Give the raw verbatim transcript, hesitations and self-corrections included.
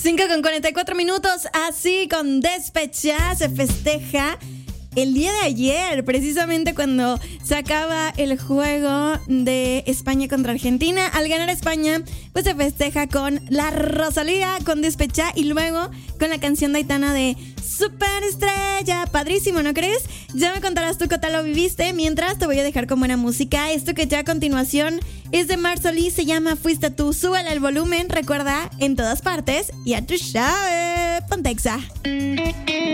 cinco con cuarenta y cuatro minutos, así con Despechá se festeja el día de ayer, precisamente cuando se acaba el juego de España contra Argentina. Al ganar España, pues se festeja con la Rosalía, con Despechá y luego con la canción de Aitana de Superestrella. Padrísimo, ¿no crees? Ya me contarás tú qué tal lo viviste. Mientras te voy a dejar con buena música. Esto que ya a continuación es de Mar Solís, se llama Fuiste tú. Súbele el volumen, recuerda, en todas partes y a tu chave. Pontexa.